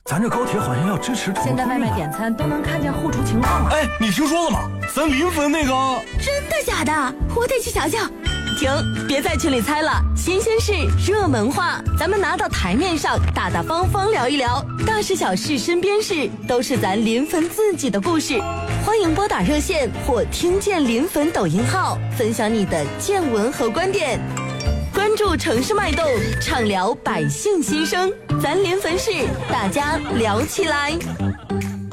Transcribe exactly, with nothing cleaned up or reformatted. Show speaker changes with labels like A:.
A: 咱这高铁好像要支持。
B: 现在外卖点餐都能看见后厨情况了。
A: 哎，你听说了吗？咱临汾那个……
C: 真的假的？我得去瞧瞧。
B: 停，别在群里猜了，新鲜事，热门话，咱们拿到台面上，大大方方聊一聊，大事小事，身边事，都是咱临汾自己的故事。欢迎拨打热线或听见临汾抖音号，分享你的见闻和观点。关注城市脉动，畅聊百姓心声，咱临汾事，大家聊起来。